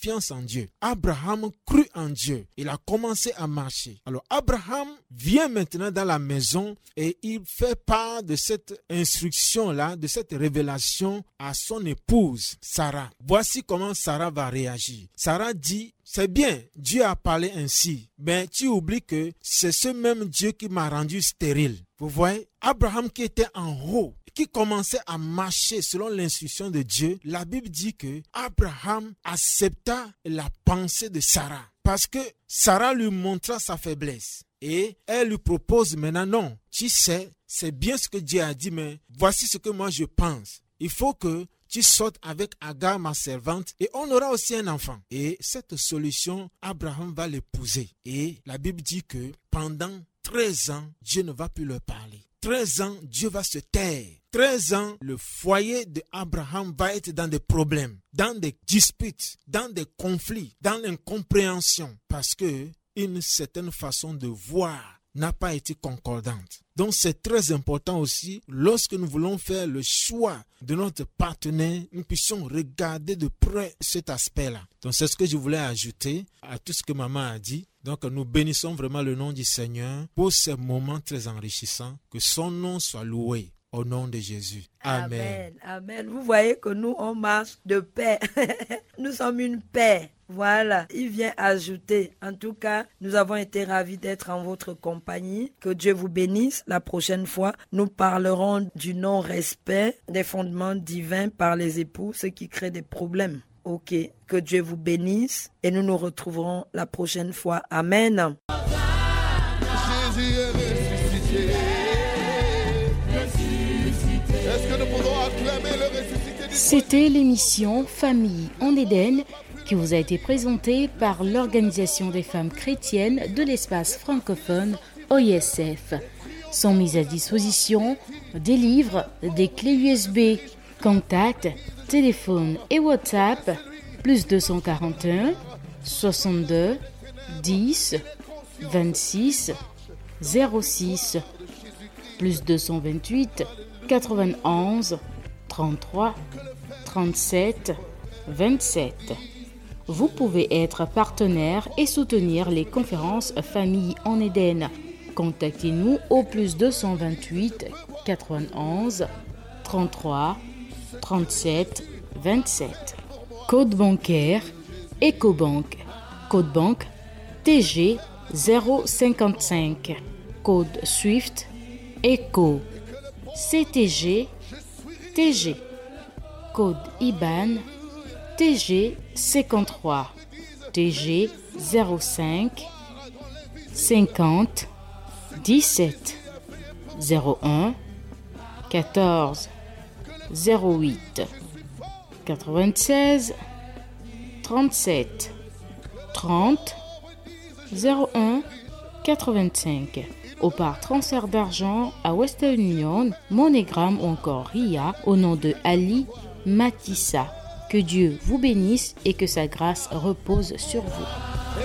confiance en Dieu. Abraham crut en Dieu. Il a commencé à marcher. Alors Abraham vient maintenant dans la maison et il fait part de cette instruction-là, de cette révélation à son épouse Sarah. Voici comment Sarah va réagir. Sarah dit: c'est bien, Dieu a parlé ainsi, mais tu oublies que c'est ce même Dieu qui m'a rendu stérile. Vous voyez, Abraham qui était en haut, qui commençait à marcher selon l'instruction de Dieu, la Bible dit que Abraham accepta la pensée de Sarah parce que Sarah lui montra sa faiblesse. Et elle lui propose maintenant: non, tu sais, c'est bien ce que Dieu a dit, mais voici ce que moi je pense. Il faut que tu sortes avec Agar, ma servante, et on aura aussi un enfant. Et cette solution, Abraham va l'épouser. Et la Bible dit que pendant 13 ans, Dieu ne va plus leur parler. 13 ans, Dieu va se taire. 13 ans, le foyer d'Abraham va être dans des problèmes, dans des disputes, dans des conflits, dans l'incompréhension, parce que une certaine façon de voir n'a pas été concordante. Donc c'est très important aussi, lorsque nous voulons faire le choix de notre partenaire, nous puissions regarder de près cet aspect-là. Donc c'est ce que je voulais ajouter à tout ce que maman a dit. Donc nous bénissons vraiment le nom du Seigneur pour ces moments très enrichissants. Que son nom soit loué. Au nom de Jésus. Amen. Amen. Vous voyez que nous, on marche de paix. Nous sommes une paix. Voilà. Il vient ajouter. En tout cas, nous avons été ravis d'être en votre compagnie. Que Dieu vous bénisse. La prochaine fois, nous parlerons du non-respect des fondements divins par les époux, ce qui crée des problèmes. Ok. Que Dieu vous bénisse. Et nous nous retrouverons la prochaine fois. Amen. Jésus est ressuscité. Est-ce que nous pouvons acclamer le ressuscité du C'était l'émission Famille en Éden qui vous a été présentée par l'Organisation des femmes chrétiennes de l'espace francophone OISF. Sont mises à disposition des livres, des clés USB, contacts, téléphone et WhatsApp, plus 241 62 10 26 06, plus 228 91 33 37 27. Vous pouvez être partenaire et soutenir les conférences Famille en Éden. Contactez-nous au plus 228 91 33 37 27. Code bancaire Ecobank. Code banque TG 055. Code SWIFT ECO CTG TG. Code IBAN TG 53 TG 05 50 17 01 14 08 96 37 30 01 85 ou par transfert d'argent à Western Union, MoneyGram ou encore RIA au nom de Ali Matissa. Que Dieu vous bénisse et que sa grâce repose sur vous.